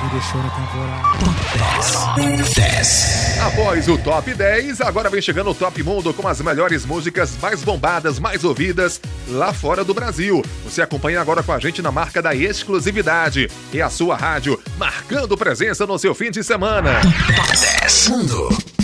me deixou na temporada. Top 10. Após o Top 10, agora vem chegando o Top Mundo com as melhores músicas mais bombadas, mais ouvidas lá fora do Brasil. Você acompanha agora com a gente na marca da exclusividade. É a sua rádio marcando presença no seu fim de semana. Top 10 Mundo.